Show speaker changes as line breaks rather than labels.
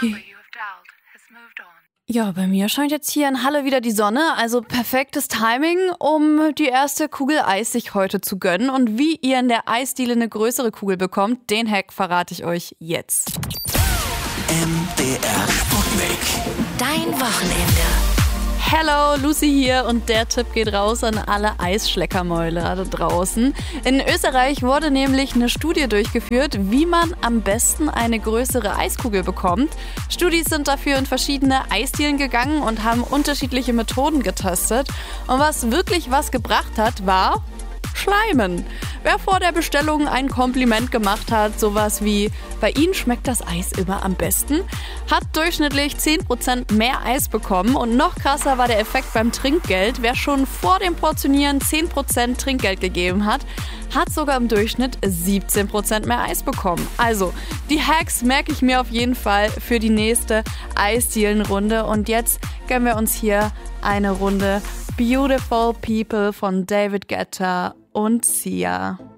Ja, bei mir scheint jetzt hier in Halle wieder die Sonne, also perfektes Timing, um die erste Kugel Eis sich heute zu gönnen. Und wie ihr in der Eisdiele eine größere Kugel bekommt, den Hack verrate ich euch jetzt.
MDR Sputnik.
Dein Wochenende.
Hello, Lucy hier und der Tipp geht raus an alle Eisschleckermäuler da draußen. In Österreich wurde nämlich eine Studie durchgeführt, wie man am besten eine größere Eiskugel bekommt. Studis sind dafür in verschiedene Eisdielen gegangen und haben unterschiedliche Methoden getestet. Und was wirklich was gebracht hat, war Schleimen. Wer vor der Bestellung ein Kompliment gemacht hat, sowas wie „Bei Ihnen schmeckt das Eis immer am besten", hat durchschnittlich 10% mehr Eis bekommen. Und noch krasser war der Effekt beim Trinkgeld. Wer schon vor dem Portionieren 10% Trinkgeld gegeben hat, hat sogar im Durchschnitt 17% mehr Eis bekommen. Also, die Hacks merke ich mir auf jeden Fall für die nächste Eisdielenrunde. Und jetzt gönnen wir uns hier eine Runde Beautiful People von David Guetta und Sia.